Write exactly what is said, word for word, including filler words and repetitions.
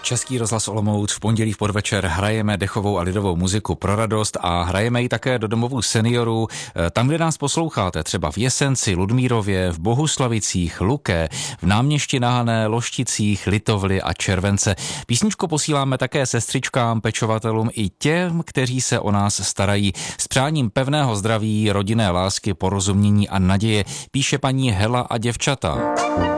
Český rozhlas Olomouc v pondělí v podvečer hrajeme dechovou a lidovou muziku pro radost a hrajeme ji také do domovů seniorů. Tam, kde nás posloucháte, třeba v Jesenci, Ludmírově, v Bohuslavicích, Luké, v Náměšti na Hané, Lošticích, Litovli a Července. Písničku posíláme také sestřičkám, pečovatelům i těm, kteří se o nás starají. S přáním pevného zdraví, rodinné lásky, porozumění a naděje, píše paní Hela a děvčata.